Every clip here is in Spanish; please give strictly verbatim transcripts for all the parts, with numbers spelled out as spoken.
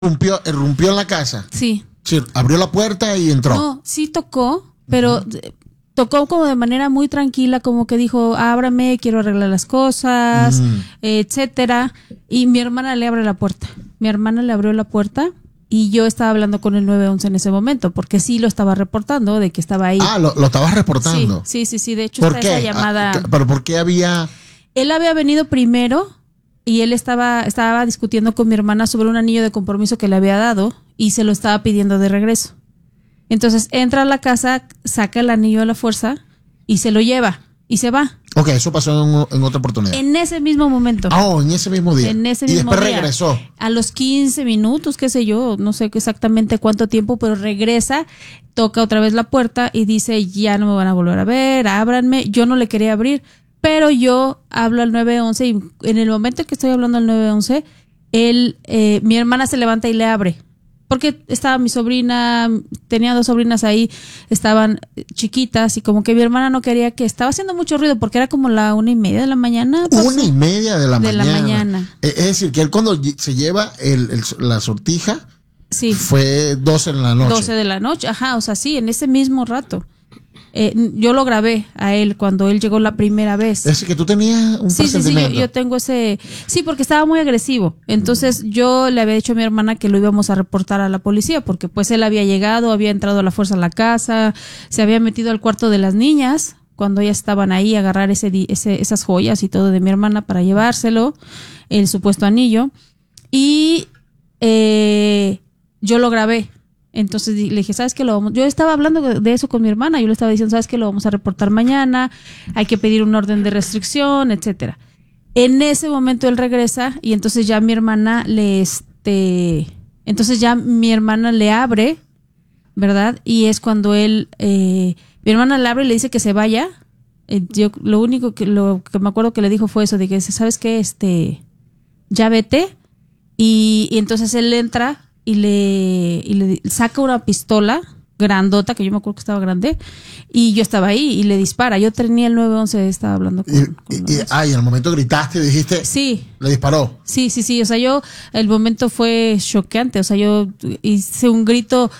Irrumpió, irrumpió en la casa. Sí. Sí, abrió la puerta y entró. No, sí tocó, pero uh-huh. tocó como de manera muy tranquila, como que dijo, ábrame, quiero arreglar las cosas, mm. etcétera. Y mi hermana le abre la puerta. Mi hermana le abrió la puerta y yo estaba hablando con el nueve once en ese momento, porque sí lo estaba reportando, de que estaba ahí. Ah, lo, lo estabas reportando. Sí, sí, sí, sí. De hecho ¿Por está qué? esa llamada. Ah, ¿pero por qué había...? Él había venido primero y él estaba, estaba discutiendo con mi hermana sobre un anillo de compromiso que le había dado y se lo estaba pidiendo de regreso. Entonces entra a la casa, saca el anillo a la fuerza y se lo lleva y se va. Ok, eso pasó en, en otra oportunidad. En ese mismo momento. Ah, oh, en ese mismo día. En ese y mismo después día. regresó. A los quince minutos, qué sé yo, no sé exactamente cuánto tiempo, pero regresa, toca otra vez la puerta y dice, ya no me van a volver a ver, ábranme. Yo no le quería abrir, pero yo hablo al nueve once y en el momento en que estoy hablando al nueve once, él, eh, mi hermana se levanta y le abre. Porque estaba mi sobrina, tenía dos sobrinas ahí, estaban chiquitas y como que mi hermana no quería que, estaba haciendo mucho ruido porque era como la una y media de la mañana. ¿Pasó? Una y media de la de mañana. De la mañana. Es decir, que él cuando se lleva el, el, la sortija, sí. fue doce de la noche. doce de la noche, ajá, o sea, sí, en ese mismo rato. Eh, yo lo grabé a él cuando él llegó la primera vez. Es decir, que tú tenías un sí, presentimiento. Sí, sí, yo, yo tengo ese... Sí, porque estaba muy agresivo. Entonces yo le había dicho a mi hermana que lo íbamos a reportar a la policía porque pues él había llegado, había entrado a la fuerza a la casa, se había metido al cuarto de las niñas cuando ellas estaban ahí a agarrar ese, ese, esas joyas y todo de mi hermana para llevárselo, el supuesto anillo. Y eh, yo lo grabé. Entonces le dije, ¿sabes qué? Lo vamos? Yo estaba hablando de eso con mi hermana, yo le estaba diciendo, ¿sabes qué? Lo vamos a reportar mañana, hay que pedir un orden de restricción, etcétera. En ese momento él regresa y entonces ya mi hermana le, este, entonces ya mi hermana le abre, ¿verdad? Y es cuando él, eh, mi hermana le abre y le dice que se vaya. Eh, yo lo único que, lo que me acuerdo que le dijo fue eso, de que, ¿sabes qué? Este, ya vete. Y, y entonces él entra y le, y le saca una pistola grandota, que yo me acuerdo que estaba grande, y yo estaba ahí y le dispara. Yo tenía el nueve once, estaba hablando con... Y, con y, ah, y en el momento gritaste y dijiste... Sí. Le disparó. Sí, sí, sí. O sea, yo, el momento fue choqueante. O sea, yo hice un grito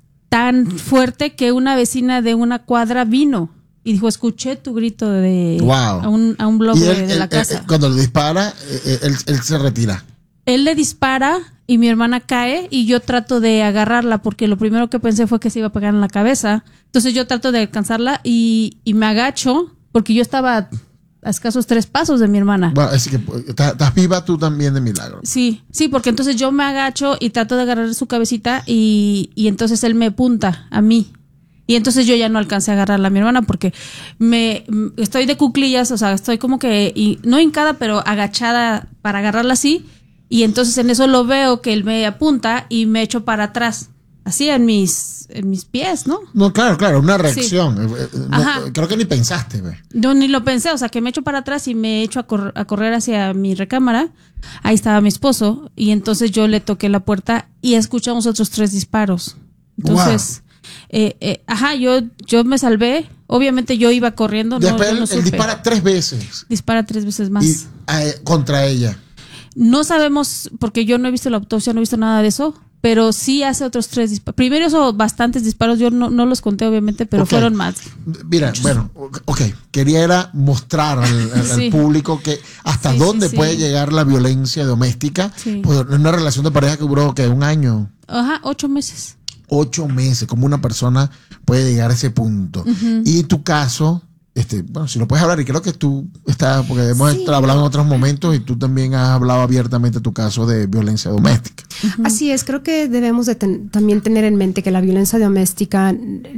tan fuerte que una vecina de una cuadra vino y dijo, escuché tu grito de... Wow. A un, a un bloque él, de, de él, la casa. Él, cuando le dispara, él, él se retira. Él le dispara y mi hermana cae y yo trato de agarrarla porque lo primero que pensé fue que se iba a pegar en la cabeza. Entonces yo trato de alcanzarla y, y me agacho porque yo estaba a escasos tres pasos de mi hermana. Bueno, es que estás viva tú también de milagro. Sí, sí, porque entonces yo me agacho y trato de agarrar su cabecita y, y entonces él me apunta a mí. Y entonces yo ya no alcancé a agarrarla a mi hermana porque me estoy de cuclillas, o sea, estoy como que, y, no hincada, pero agachada para agarrarla así. Y entonces en eso lo veo que él me apunta y me echo para atrás, así en mis en mis pies, ¿no? No, claro, claro, una reacción. Sí. No, creo que ni pensaste, ¿ve? Yo ni lo pensé, o sea, que me echo para atrás y me echo a, cor- a correr hacia mi recámara. Ahí estaba mi esposo y entonces yo le toqué la puerta y escuchamos otros tres disparos. Entonces, wow. eh, eh, ajá, yo yo me salvé. Obviamente yo iba corriendo. Después no, yo no él, él dispara tres veces. Dispara tres veces más. Y, eh, contra ella. No sabemos, porque yo no he visto la autopsia, no he visto nada de eso, pero sí hace otros tres disparos. Primero hizo bastantes disparos, yo no, no los conté obviamente, pero okay. Fueron más. Mira, bueno, ok, quería era mostrar al, al, sí. al público que hasta sí, dónde sí, puede sí. llegar la violencia doméstica, sí. pues en una relación de pareja que duró, que un año. Ajá, ocho meses. Ocho meses, como una persona puede llegar a ese punto. Uh-huh. Y tu caso... Este, bueno, si lo puedes hablar, y creo que tú estás, porque hemos sí. hablado en otros momentos y tú también has hablado abiertamente de tu caso de violencia doméstica. Uh-huh. Así es, creo que debemos de ten, también tener en mente que la violencia doméstica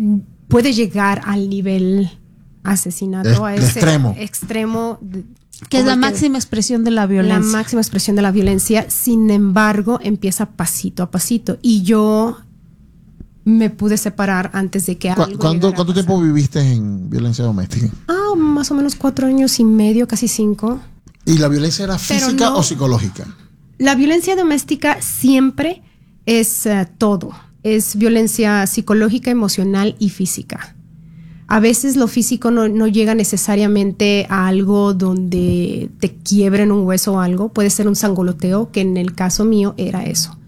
puede llegar al nivel asesinato, es, a ese extremo. extremo de, que es la máxima expresión de la violencia. La máxima expresión de la violencia, sin embargo, empieza pasito a pasito. Y yo me pude separar antes de que algo ¿Cuándo, ¿Cuánto tiempo viviste en violencia doméstica? Ah, más o menos cuatro años y medio, casi cinco. ¿Y la violencia era física no, o psicológica? La violencia doméstica siempre es uh, todo. Es violencia psicológica, emocional y física. A veces lo físico no, no llega necesariamente a algo donde te quiebren un hueso o algo. Puede ser un sangoloteo, que en el caso mío era eso.